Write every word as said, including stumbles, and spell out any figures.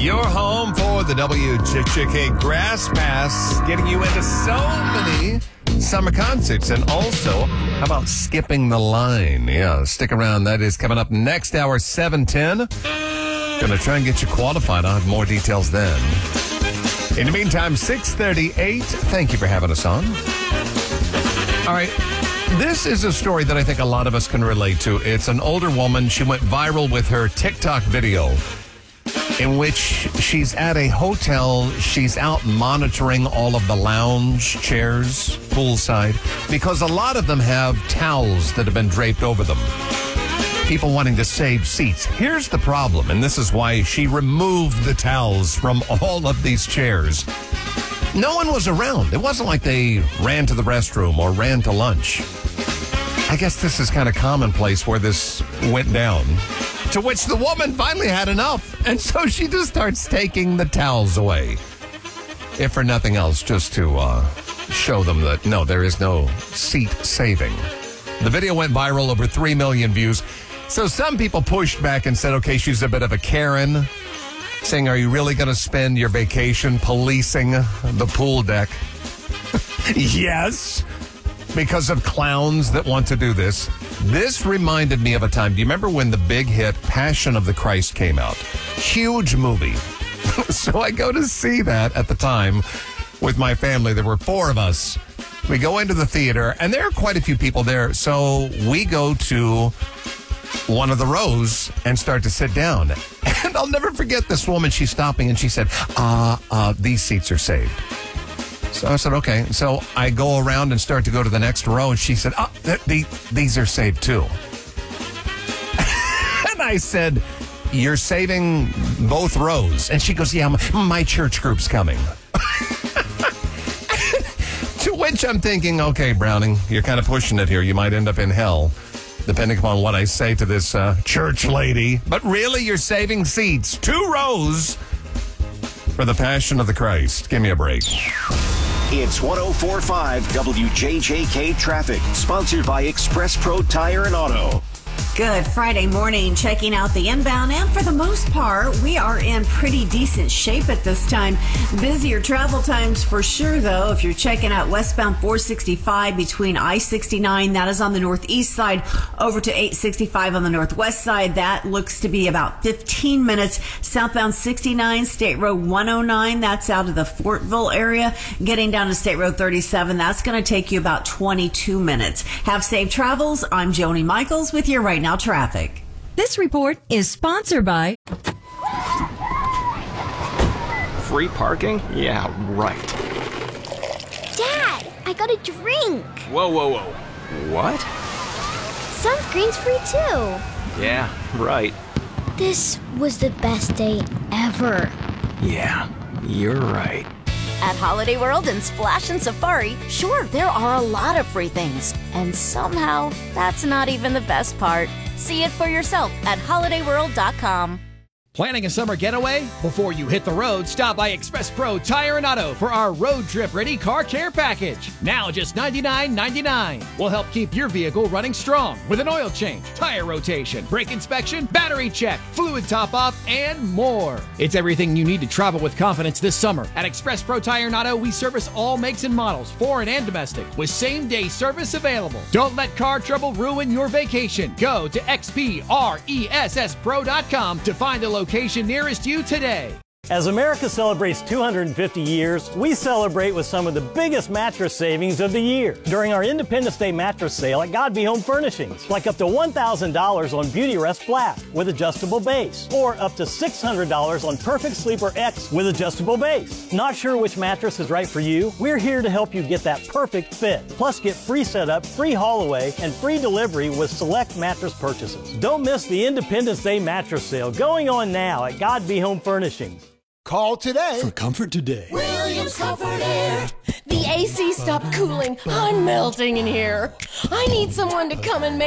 Your home for the W J J K Grass Pass, getting you into so many summer concerts. And also, how about skipping the line? Yeah, stick around. That is coming up next hour, seven ten. Gonna try and get you qualified. I'll have more details then. In the meantime, six thirty-eight. Thank you for having us on. All right. This is a story that I think a lot of us can relate to. It's an older woman. She went viral with her TikTok video in which she's at a hotel. She's out monitoring all of the lounge chairs poolside because a lot of them have towels that have been draped over them. People wanting to save seats. Here's the problem, and this is why she removed the towels from all of these chairs. No one was around. It wasn't like they ran to the restroom or ran to lunch. I guess this is kind of commonplace where this went down. To which the woman finally had enough. And so she just starts taking the towels away. If for nothing else, just to uh, show them that, no, there is no seat saving. The video went viral, over three million views. So some people pushed back and said, okay, she's a bit of a Karen. Saying, are you really going to spend your vacation policing the pool deck? Yes, because of clowns that want to do this. This reminded me of a time. Do you remember when the big hit Passion of the Christ came out? Huge movie. So I go to see that at the time with my family. There were four of us. We go into the theater, and there are quite a few people there. So we go to one of the rows and start to sit down. And I'll never forget this woman. She's stopping and she said, uh, uh, these seats are saved. So I said, okay. So I go around and start to go to the next row. And she said, oh, th- th- these are saved too. And I said, you're saving both rows. And she goes, yeah, my, my church group's coming. To which I'm thinking, okay, Browning, you're kind of pushing it here. You might end up in hell, depending upon what I say to this uh, church lady. But really, you're saving seats. Two rows for the Passion of the Christ. Give me a break. It's one oh four point five W J J K Traffic, sponsored by Express Pro Tire and Auto. Good Friday morning, checking out the inbound, and for the most part, we are in pretty decent shape at this time. Busier travel times for sure, though. If you're checking out westbound four sixty-five between I sixty-nine, that is on the northeast side, over to eight sixty-five on the northwest side, that looks to be about fifteen minutes. Southbound sixty-nine, State Road one oh nine, that's out of the Fortville area. Getting down to State Road thirty-seven, that's going to take you about twenty-two minutes. Have safe travels. I'm Joni Michaels with your Right Now traffic. This report is sponsored by Free parking? Yeah, right. Dad, I got a drink. Whoa, whoa, whoa. What? Sunscreen's free too. Yeah, right. This was the best day ever. Yeah, you're right. At Holiday World and Splash and Safari, sure, there are a lot of free things. And somehow, that's not even the best part. See it for yourself at holiday world dot com. Planning a summer getaway? Before you hit the road, stop by Express Pro Tire and Auto for our road trip ready car care package. Now just ninety-nine ninety-nine. We'll help keep your vehicle running strong with an oil change, tire rotation, brake inspection, battery check, fluid top off, and more. It's everything you need to travel with confidence this summer. At Express Pro Tire and Auto, we service all makes and models, foreign and domestic, with same day service available. Don't let car trouble ruin your vacation. Go to X P R E S S pro dot com to find a location location nearest you today. As America celebrates two hundred fifty years, we celebrate with some of the biggest mattress savings of the year during our Independence Day mattress sale at God Be Home Furnishings. Like up to one thousand dollars on Beautyrest Black with adjustable base, or up to six hundred dollars on Perfect Sleeper X with adjustable base. Not sure which mattress is right for you? We're here to help you get that perfect fit. Plus, get free setup, free haul away, and free delivery with select mattress purchases. Don't miss the Independence Day mattress sale going on now at God Be Home Furnishings. Call today for Comfort Today. Williams Comfort Air. The A C stopped cooling. I'm melting in here. I need someone to come and make